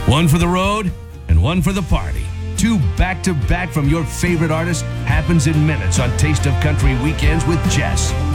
One for the road and one for the party. Two back-to-back from your favorite artist happens in minutes on Taste of Country Weekends with Jess.